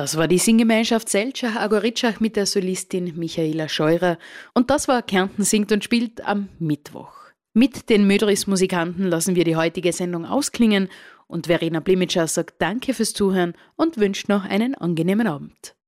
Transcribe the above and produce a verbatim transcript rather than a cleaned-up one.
Das war die Singgemeinschaft Seltschach Agoritschach mit der Solistin Michaela Scheurer. Und das war Kärnten singt und spielt am Mittwoch. Mit den Mödris-Musikanten lassen wir die heutige Sendung ausklingen und Verena Blimitscher sagt Danke fürs Zuhören und wünscht noch einen angenehmen Abend.